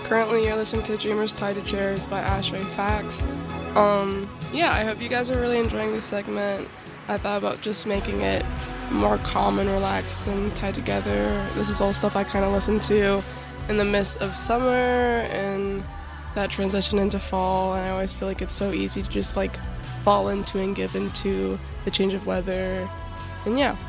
Currently, you're listening to Dreamers Tied to Chairs by Ashray Fax. I hope you guys are really enjoying this segment. I thought about just making it more calm and relaxed and tied together. This is all stuff I kind of listen to in the midst of summer and that transition into fall, and I always feel like it's so easy to just like fall into and give into the change of weather. And yeah,